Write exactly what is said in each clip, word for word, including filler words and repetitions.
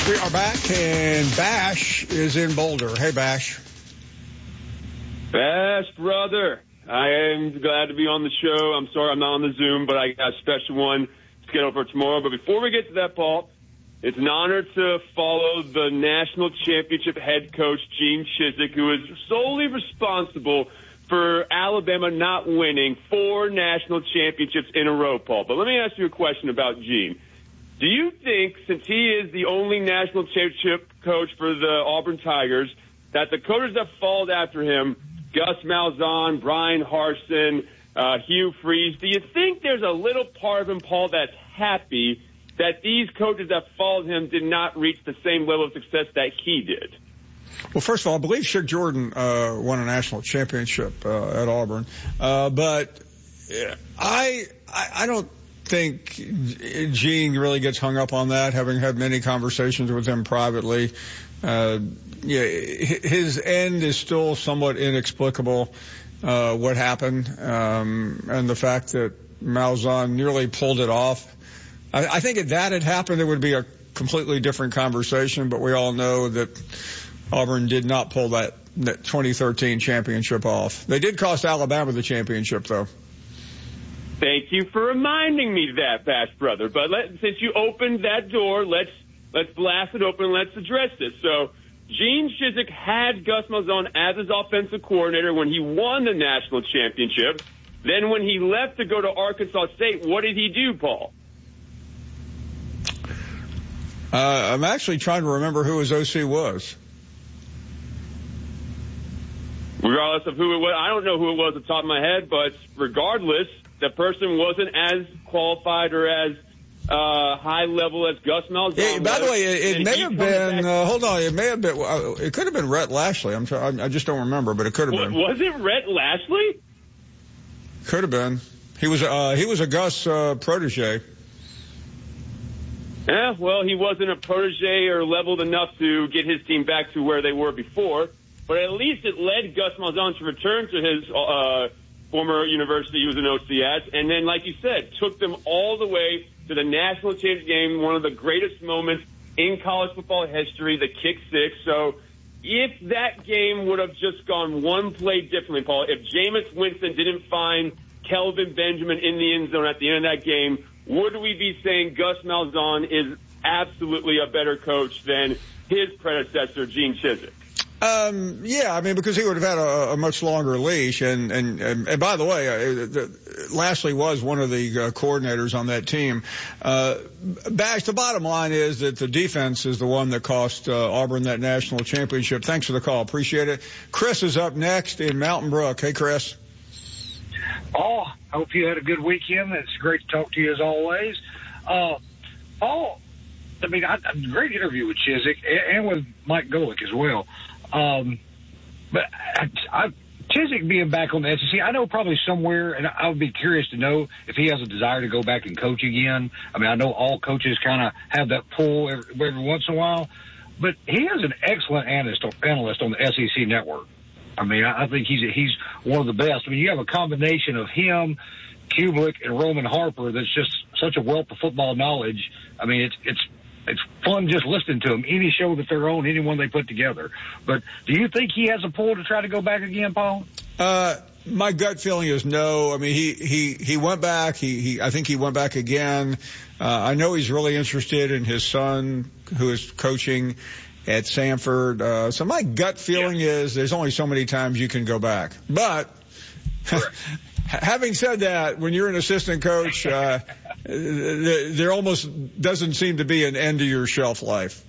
We are back, and Bash is in Boulder. Hey, Bash. Bash, brother. I am glad to be on the show. I'm sorry I'm not on the Zoom, but I got a special one scheduled for tomorrow. But before we get to that, Paul, it's an honor to follow the national championship head coach, Gene Chizik, who is solely responsible for Alabama not winning four national championships in a row, Paul. But let me ask you a question about Gene. Do you think, since he is the only national championship coach for the Auburn Tigers, that the coaches that followed after him, Gus Malzahn, Brian Harsin, uh, Hugh Freeze, do you think there's a little part of him, Paul, that's happy that these coaches that followed him did not reach the same level of success that he did? Well, first of all, I believe Shug Jordan uh, won a national championship uh, at Auburn. Uh, but I, I I don't think Gene really gets hung up on that, having had many conversations with him privately. Uh, yeah, his end is still somewhat inexplicable, uh, what happened, um, and the fact that Malzahn nearly pulled it off. I, I think if that had happened, it would be a completely different conversation, but we all know that Auburn did not pull that, that twenty thirteen championship off. They did cost Alabama the championship, though. Thank you for reminding me of that, Bash brother. But let, since you opened that door, let's let's blast it open and let's address this. So Gene Chizik had Gus Malzahn as his offensive coordinator when he won the national championship. Then when he left to go to Arkansas State, what did he do, Paul? Uh, I'm actually trying to remember who his O C was. Regardless of who it was, I don't know who it was at the top of my head, but regardless, the person wasn't as qualified or as uh, high level as Gus Malzahn. Hey, by was. the way, it, it may have been. Uh, hold on, it may have been. Uh, it could have been Rhett Lashley. I'm. Try, I just don't remember, but it could have what, been. Was it Rhett Lashley? Could have been. He was. Uh, he was a Gus uh, protege. Yeah, well, he wasn't a protege or leveled enough to get his team back to where they were before. But at least it led Gus Malzahn to return to his uh, former university he was an O C at. And then, like you said, took them all the way to the national championship game, one of the greatest moments in college football history, the kick six. So if that game would have just gone one play differently, Paul, if Jameis Winston didn't find Kelvin Benjamin in the end zone at the end of that game, would we be saying Gus Malzahn is absolutely a better coach than his predecessor, Gene Chizik? Um, yeah, I mean, because he would have had a, a much longer leash. And, and, and, and by the way, uh, the, Lashley was one of the uh, coordinators on that team. Uh, Bash, the bottom line is that the defense is the one that cost uh, Auburn that national championship. Thanks for the call. Appreciate it. Chris is up next in Mountain Brook. Hey, Chris. Oh, I hope you had a good weekend. It's great to talk to you as always. Uh, Paul, I mean, I, a great interview with Chizik and with Mike Golick as well. Um, but I, I, Chizik being back on the S E C, I know probably somewhere, and I would be curious to know if he has a desire to go back and coach again. I mean, I know all coaches kind of have that pull every, every once in a while, but he is an excellent analyst, analyst on the S E C network. I mean, I, I think he's he's one of the best. I mean, you have a combination of him, Kublik, and Roman Harper that's just such a wealth of football knowledge. I mean, it's it's it's fun just listening to them. Any show that they're on, any one they put together. But do you think he has a pull to try to go back again, Paul? Uh, my gut feeling is no. I mean, he, he, he went back. He, he, I think he went back again. Uh, I know he's really interested in his son who is coaching at Samford. Uh, so my gut feeling yeah. is there's only so many times you can go back. But having said that, when you're an assistant coach, uh, there almost doesn't seem to be an end to your shelf life.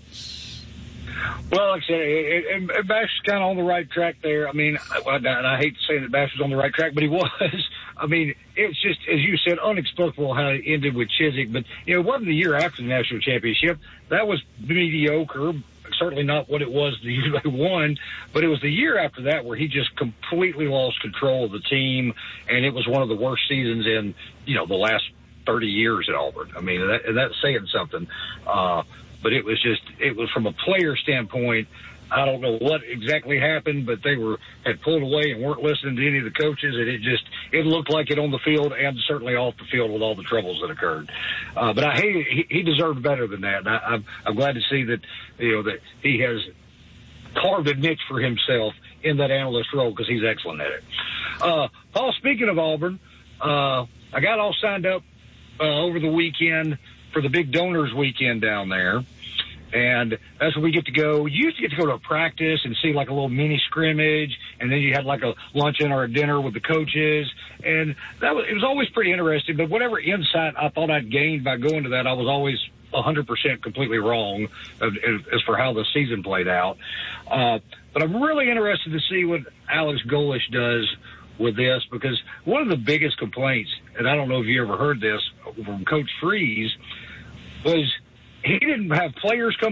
Well, like I said, it, it, it, Bash is kind of on the right track there. I mean, I, and I hate to say that Bash was on the right track, but he was. I mean, it's just, as you said, unexplicable how it ended with Chizik. But, you know, it wasn't the year after the national championship. That was mediocre. Certainly not what it was the year they won, but it was the year after that where he just completely lost control of the team, and it was one of the worst seasons in, you know, the last thirty years at Auburn. I mean, that, and that's saying something. Uh, but it was just, it was from a player standpoint, I don't know what exactly happened, but they were had pulled away and weren't listening to any of the coaches, and it just it looked like it on the field and certainly off the field with all the troubles that occurred. Uh, but I hate he, he deserved better than that. And I, I'm I'm glad to see that you know that he has carved a niche for himself in that analyst role because he's excellent at it. Uh, Paul, speaking of Auburn, uh, I got all signed up uh, over the weekend for the big donors weekend down there. And that's where we get to go. You used to get to go to a practice and see like a little mini scrimmage, and then you had like a luncheon or a dinner with the coaches. And that was, it was always pretty interesting. But whatever insight I thought I'd gained by going to that, I was always one hundred percent completely wrong as, as for how the season played out. Uh, but I'm really interested to see what Alex Golesh does with this, because one of the biggest complaints, and I don't know if you ever heard this from Coach Freeze, was he didn't have players come.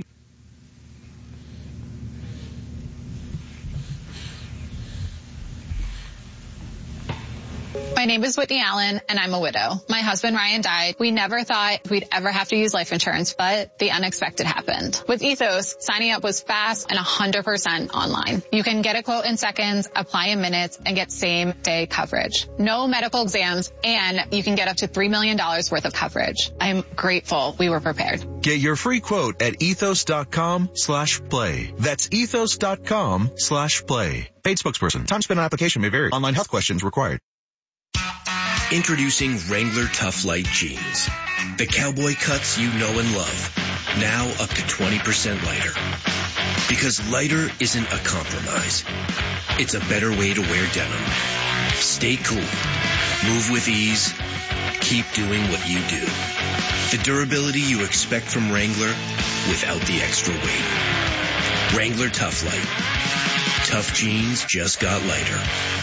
My name is Whitney Allen, and I'm a widow. My husband, Ryan, died. We never thought we'd ever have to use life insurance, but the unexpected happened. With Ethos, signing up was fast and one hundred percent online. You can get a quote in seconds, apply in minutes, and get same-day coverage. No medical exams, and you can get up to three million dollars worth of coverage. I'm grateful we were prepared. Get your free quote at ethos.com slash play. That's ethos.com slash play. Paid spokesperson. Time spent on application may vary. Online health questions required. Introducing Wrangler Tough Light Jeans. The cowboy cuts you know and love. Now up to twenty percent lighter. Because lighter isn't a compromise. It's a better way to wear denim. Stay cool. Move with ease. Keep doing what you do. The durability you expect from Wrangler without the extra weight. Wrangler Tough Light. Tough jeans just got lighter.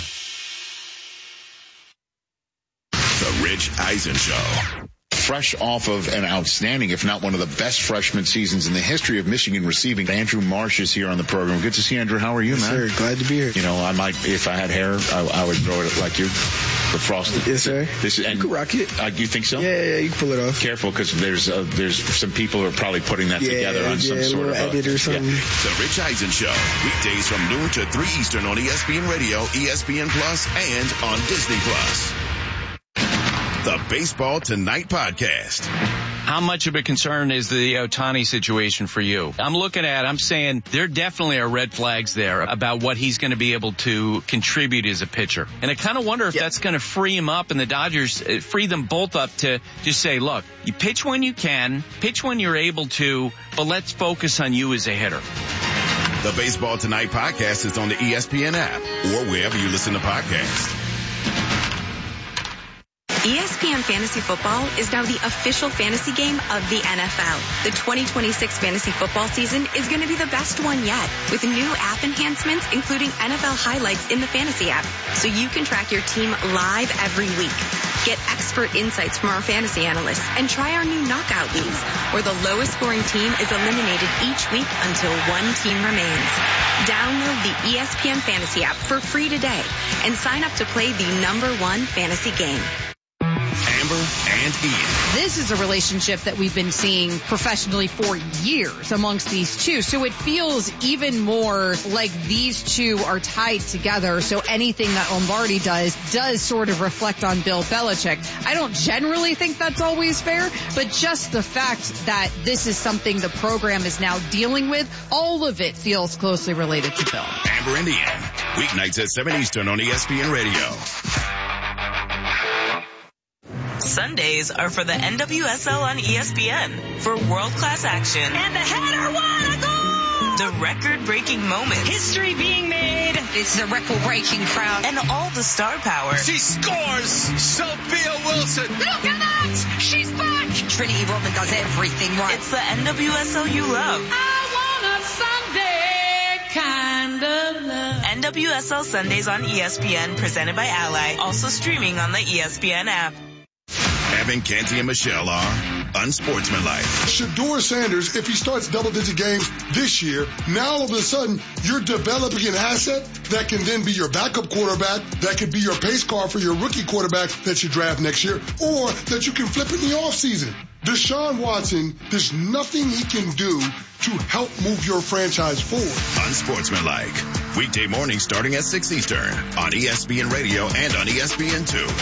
The Rich Eisen Show. Fresh off of an outstanding, if not one of the best freshman seasons in the history of Michigan receiving, Andrew Marsh is here on the program. Good to see you, Andrew. How are you, yes, man? Sir, glad to be here. You know, I might, if I had hair, I, I would grow it like you. The frosted. Yes, sir. This is, and, you can rock it. Uh, you think so? Yeah, yeah, you can pull it off. Careful, because there's uh, there's some people who are probably putting that yeah, together on yeah, some sort of edit or something. Yeah. The Rich Eisen Show, weekdays from noon to three Eastern on E S P N Radio, E S P N Plus, and on Disney Plus. The Baseball Tonight Podcast. How much of a concern is the Ohtani situation for you? I'm looking at, I'm saying there definitely are red flags there about what he's going to be able to contribute as a pitcher. And I kind of wonder if yep. that's going to free him up and the Dodgers free them both up to just say, look, you pitch when you can, pitch when you're able to, but let's focus on you as a hitter. The Baseball Tonight Podcast is on the E S P N app or wherever you listen to podcasts. E S P N Fantasy Football is now the official fantasy game of the N F L. The twenty twenty-six fantasy football season is going to be the best one yet, with new app enhancements, including N F L highlights in the fantasy app, so you can track your team live every week. Get expert insights from our fantasy analysts and try our new knockout leagues, where the lowest scoring team is eliminated each week until one team remains. Download the E S P N Fantasy app for free today and sign up to play the number one fantasy game. Amber and Ian. This is a relationship that we've been seeing professionally for years amongst these two. So it feels even more like these two are tied together. So anything that Lombardi does does sort of reflect on Bill Belichick. I don't generally think that's always fair, but just the fact that this is something the program is now dealing with, all of it feels closely related to Bill. Amber and Ian, weeknights at seven Eastern on E S P N Radio. Sundays are for the N W S L on E S P N for world-class action. And the header, what a goal! The record-breaking moments. History being made. It's a record-breaking crowd. And all the star power. She scores! Sophia Wilson! Look at that! She's back! Trinity Rodman does everything right. It's the N W S L you love. I want a Sunday kind of love. N W S L Sundays on E S P N, presented by Ally. Also streaming on the E S P N app. Evan, Canty, and Michelle are unsportsmanlike. Shedeur Sanders, if he starts double-digit games this year, now all of a sudden you're developing an asset that can then be your backup quarterback, that could be your pace car for your rookie quarterback that you draft next year, or that you can flip in the offseason. Deshaun Watson, there's nothing he can do to help move your franchise forward. Unsportsmanlike. Weekday morning starting at six Eastern on E S P N Radio and on E S P N two.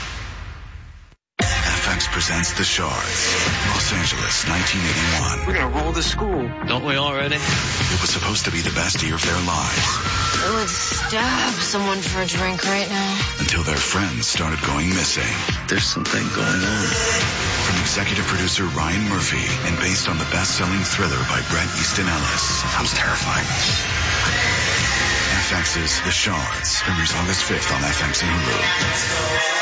F X presents The Shards, Los Angeles, nineteen eighty-one. We're going to roll the school. Don't we already? It was supposed to be the best year of their lives. I would stab someone for a drink right now. Until their friends started going missing. There's something going on. From executive producer Ryan Murphy and based on the best-selling thriller by Bret Easton Ellis. Sounds terrifying. F X's The Shards premieres August fifth on F X and Hulu.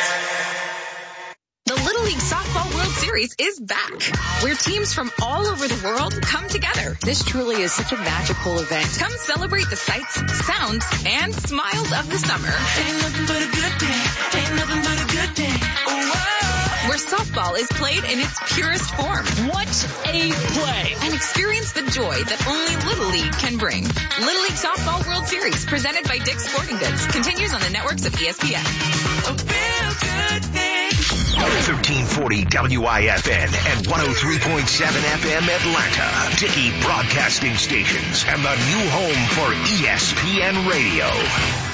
The Little League Softball World Series is back, where teams from all over the world come together. This truly is such a magical event. Come celebrate the sights, sounds, and smiles of the summer. Ain't nothing but a good day. Ain't nothing but a good day. Oh, wow. Where softball is played in its purest form. What a play. And experience the joy that only Little League can bring. Little League Softball World Series, presented by Dick's Sporting Goods, continues on the networks of E S P N. A real good thing. thirteen forty W I F N and one oh three point seven F M Atlanta. Dickey Broadcasting Stations and the new home for E S P N Radio.